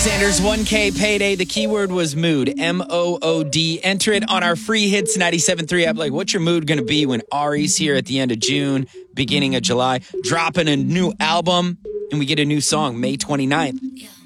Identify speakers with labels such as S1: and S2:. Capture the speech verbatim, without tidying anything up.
S1: Sanders one K payday. The keyword was mood. M O O D. Enter it on our free hits ninety-seven point three app. Like, what's your mood going to be when Ari's here at the end of June, beginning of July, dropping a new album, and we get a new song May twenty-ninth?
S2: Yeah.